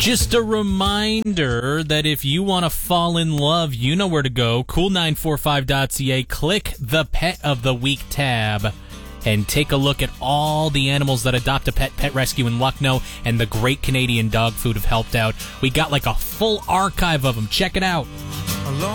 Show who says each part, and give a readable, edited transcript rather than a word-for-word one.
Speaker 1: Just a reminder that if you want to fall in love, you know where to go. Cool945.ca. Click the Pet of the Week tab and take a look at all the animals that Adopt a Pet Rescue in Lucknow and the Great Canadian Dog Food have helped out. We got like a full archive of them. Check it out.